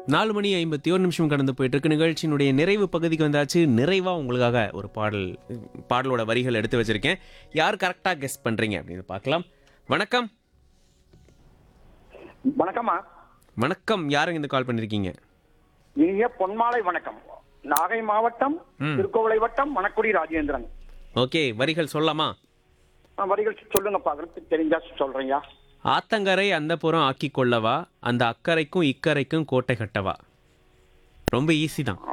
4:51 கடந்து போயிட்டு இருக்கு. நிகழ்ச்சியினுடைய நிறைவு பகுதிக்கு வந்தாச்சு. நிறைவா உங்களுக்காக ஒரு பாடலோட வரிகள் எடுத்து வச்சிருக்கேன். யார் கரெக்டா கெஸ் பண்றீங்க அப்படின்னு பார்க்கலாம். வணக்கம். வணக்கம்மா. வணக்கம். யாருங்க இந்த கால் பண்ணிருக்கீங்க? இனிய பொன்மாலை வணக்கம். நாகை மாவட்டம் திருக்கோவிலை வட்டம் மணக்குடி ராஜேந்திரன். ஓகே, வரிகள் சொல்லலாமா? வரிகள் சொல்லுங்கப்பா, அதற்கு தெரிஞ்சா சொல்றீங்க. ஆத்தங்கரை அந்த புறம் ஆக்கி கொள்ளவா, அந்த அக்கறைக்கும் இக்கரைக்கும் கோட்டை கட்டவா. ரொம்ப ஈஸி தான்.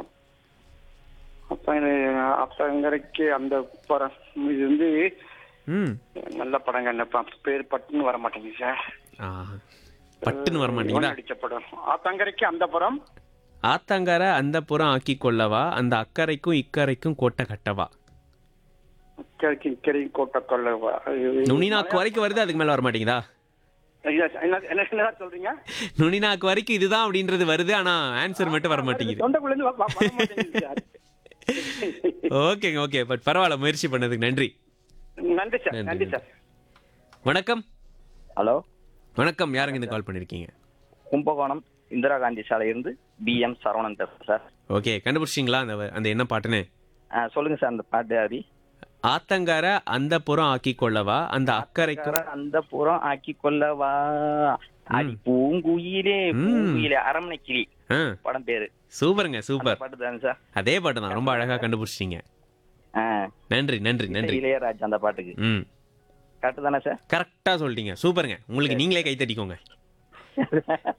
அப்பங்கரைக்கு அந்த படம் இது வந்து ம் நல்ல படங்க. என்னப்பா பேர் பட்டுன்னு வர மாட்டேங்குது சார். பட்டுன்னு வர மாட்டீங்களா? அடிச்ச படம் ஆத்தங்கரைக்கு அந்த புறம். ஆத்தங்கரை அந்த புறம் ஆக்கி கொள்ளவா, அந்த அக்கறைக்கும் இக்கரைக்கும் கோட்டை கட்டவா. அக்கறைக்கு இக்கரை கோட்டை கொள்ளவா. நுனிநாக்கு வரைக்கும் வருது, அதுக்கு மேல வர மாட்டேங்குதா? என்ன சொல்றீங்க? நுனிநாக்கு வரைக்கும் இதுதான் அப்படின்றது வருது, ஆனா ஆன்சர் மட்டும் வர மாட்டேங்குது. தொண்டைக்குள்ள இருந்து வர மாட்டேங்குது சார். ஓகேங்க, ஓகே. பட் பரவாயில்ல, முயற்சி பண்ணதுக்கு நன்றி. நன்றி சார். நன்றி சார். வணக்கம். ஹலோ, வணக்கம். யாருங்க இந்த கால் பண்ணிருக்கீங்க? கும்பகோணம் இந்திரா காந்தி சாலையிலிருந்து BM சரவணன் பேசுறேன் சார். ஓகே, கண்டுபிடிச்சிங்களா அந்த என்ன பாட்டுன்னு? சொல்லுங்க சார், அந்த பாட்டு அடி. ஆத்தங்கர அந்த புறம் ஆக்கி கொள்ளவா, அந்த அக்கறைக்கும் அந்த புறம் ஆக்கி கொள்ளவா, அடி பூங்குயிலே பூங்குயிலே அரண்மனை கிளி படம் பேரு. சூப்பருங்க, சூப்பர். பாட்டு தானே சார்? அதே பாட்டு தான். ரொம்ப அழகா கண்டுபிடிச்சிட்டீங்க. நன்றி நன்றி நன்றி. இளையராஜா அந்த பாட்டுக்கு. கரெக்ட் தானே சார்? கரெக்டா சொல்லிட்டீங்க. சூப்பருங்க. உங்களுக்கு நீங்களே கை தட்டிக்கோங்க.